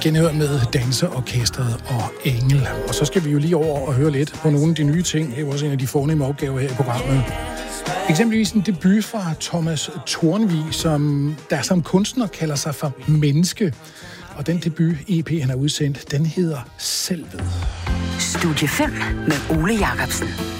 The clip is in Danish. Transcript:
genhør med Danseorkestret og Engel. Og så skal vi jo lige over og høre lidt på nogle af de nye ting. Det er også en af de fornemme opgaver her i programmet. Eksempelvis en debut fra Thomas Thornvig, der som kunstner kalder sig for Menneske. Og den debut-EP, han har udsendt, den hedder Selvet. Studie 5 med Ole Jacobsen.